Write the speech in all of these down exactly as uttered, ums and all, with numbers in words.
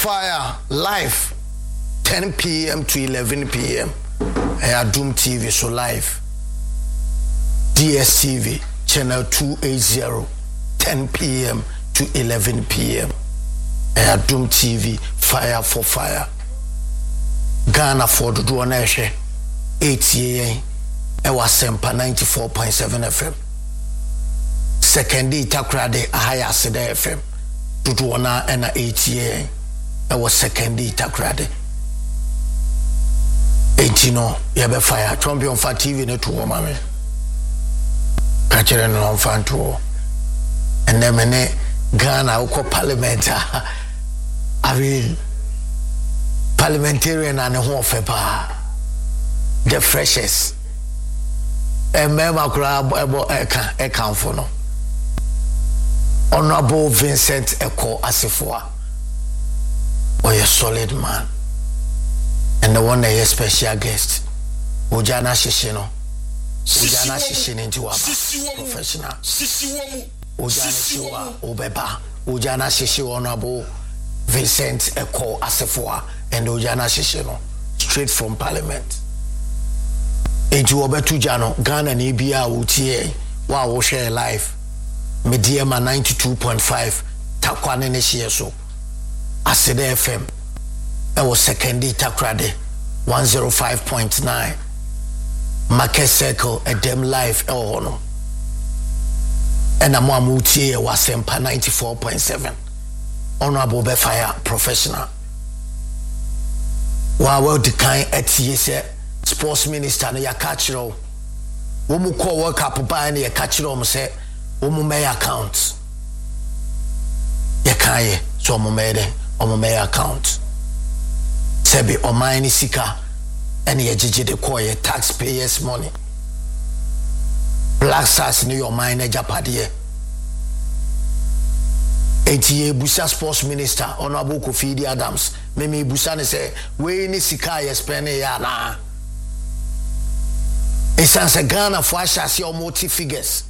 Fire live ten p.m. to eleven p.m. I Doom T V so live. D S T V channel two eighty ten p.m. to eleven p.m. I Doom T V Fire for Fire. Ghana for the do na ehwe eight a.m. I was Sempa ninety-four point seven F M. Second day Takrade Ahaya Sede F M. Dudu na na eight a.m. I was second day Takrade. eighteen no ye be fire champion for T V ne to wo mame. Ka kire no fan to. And then me Ghana uko parliament. I mean parliamentarian and ho fepa. The freshest. And member crab ebo eka eka for no. Honorable Vincent Eko Asifua. Or a solid man. And the one that is special guest. Ujana Shishino. Ujana Shishin into a professional. Ujana Shiwa Obeba. Ujana Shishi Honorable Vincent Eko Asifua and Ujana Shishino. Straight from Parliament. Eju obetu jano Ghana ni bia utie wa wo share live Mediama ninety-two point five takwane ne share so Asede F M e wo second Takrade one oh five point nine Market Circle Edem live e wo no and amo amutie wa Sempa ninety-four point seven Honorable Befire professional wa wo di kan etie se sports minister na ya kachiro wo mu call work up by na ya kachiro mo say wo mu may account ya kai so mo may den o mo may account sebi o mine sika ene ya jiji de call ya taxpayers money black stars ni your mine japade eti busa sports minister Honorable Kofi Adams me me busa ne say we ni sika ya spend ya na. It's a Ghana for us your multi figures.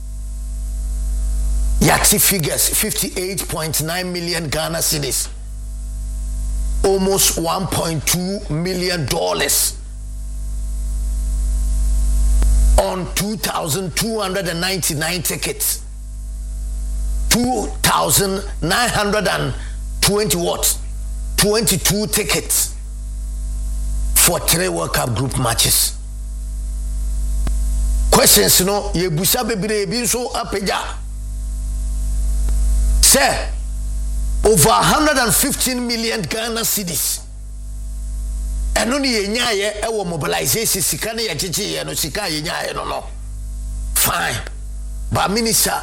Yati figures fifty-eight point nine million Ghana cedis. Almost one point two million dollars on two thousand two hundred ninety-nine tickets. two thousand nine hundred twenty what? twenty-two tickets for three World Cup group matches. Questions no ye busa bebre bi so apeja say over one hundred fifteen million Ghana cedis eno ni ye nyaaye e wo mobilization sika na ye chichi ye no sika ye nyaaye no no fine but minister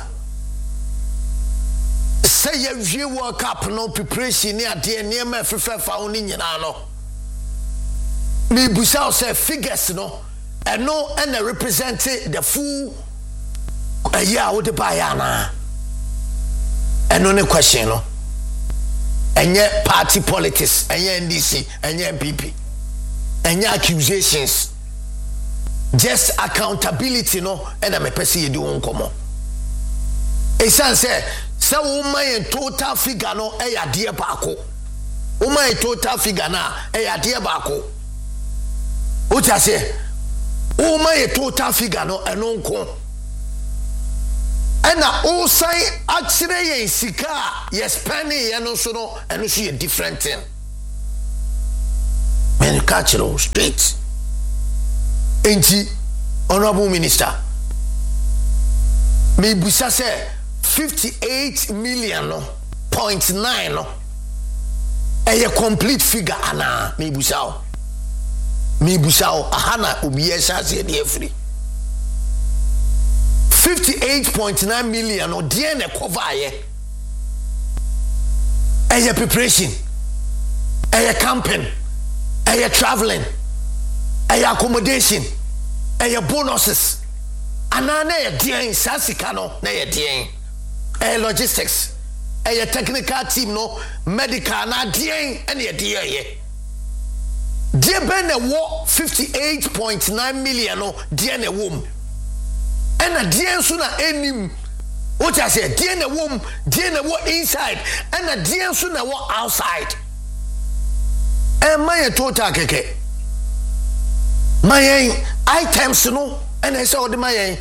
say ye wie World Cup no preparation ni ade ne ma fefe fa oni nyina no ni busa say figures no and no and represented the full a year with the bayana and no question no and yet party politics and yet N D C and yet M P P and yet accusations just accountability no and I'm a person you do on come a son say so woman total figure no a ya dear bako woman total figure na a ya dear bako what I say o my total figure no enonko ena o sai akire yen sika yes penny yen no so no eno so ye different thing men catch it straight enti Honorable Minister me busa say fifty-eight million no point nine no e complete figure ana me busa mi busao ahana obiye shase de free fifty-eight point nine million o de na cover aye eye preparation eye camping eye traveling eye accommodation eye bonuses anana ye de sasika no na ye de eye logistics eye technical team no medical na de ene ye de ye dear ben a war fifty-eight point nine million no dear na wom and a dear sooner enim what I say dear na wom dear na war inside and a dear sooner war outside e maye total keke maye items no and I saw the maye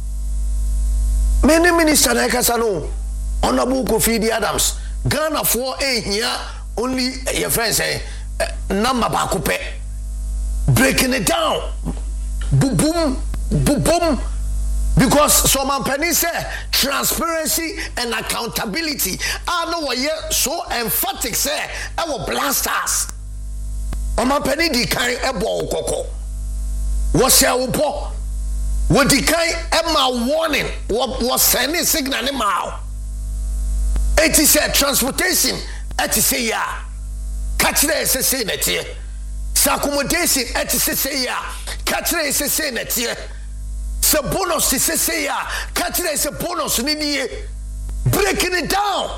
many minister na kasa no Honorable Kofi Adams Ghana for a here only your friends say number baako pe breaking it down boom boom boom boom because some company say transparency and accountability I know what you so emphatic say our blasters on my penny di kan ebo kokko wo say wo po wo di kan e ma warning wo sending signal ni ma it is a transportation it is ya catch there say say na tie accommodation it is say ya catch there say say na tie se bonus is say ya catch there say bonus ni nie breaking it down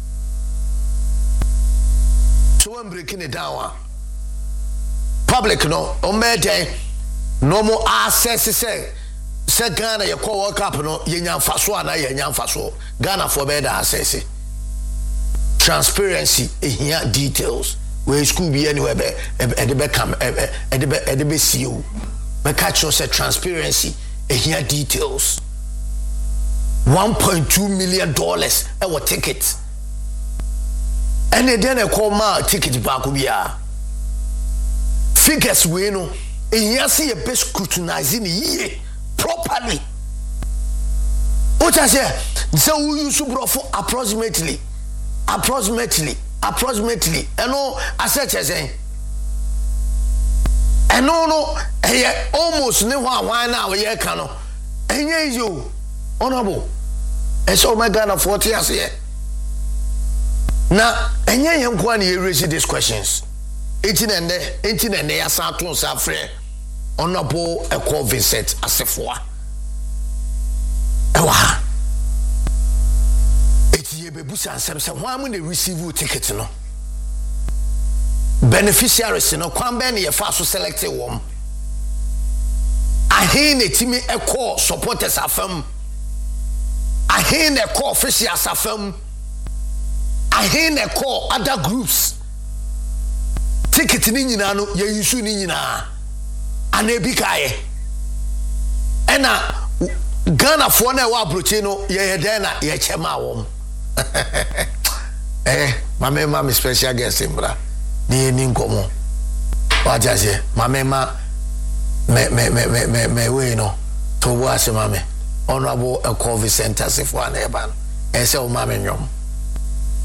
so I'm breaking it down public no o mede no more access say say Ghana ye call World Cup no ye nyamfa so ana ye nyamfa so Ghana for better access transparency ehia details where school be anywhere be e de be come e de be e de be see you be catch you say transparency ehia details one point two million dollars e what ticket and then e call ma ticket back bia figures we no ehia see e be scrutinizing ye properly what I say so we use brofo approximately approximately approximately and no asset say and no no eh almost ne one one now we can no enye you honorable e so my Ghana forty years here na enye yen kwa na raise these questions eighteen and eighteen and ya saton sa frɛ honorable Eko Vincent Assefoa ewa eti ye bebusa ansem se ho am na receive ticket no beneficiaries no kwan ben ye fa so select wom ahin etimi Eko supporters afam ahin Eko officials afam ahin Eko other groups ticket ni nyina no ye yusu ni nyina ana bi kae ena Ghana for na wa approach no ye ye den na ye chema wom eh mama mama special guest imbra ni ni nkomo wa jaje mama ma me me me me me we no to wa se mama honorable Eko Vincent Assefoa na e ba no e se o mama nyom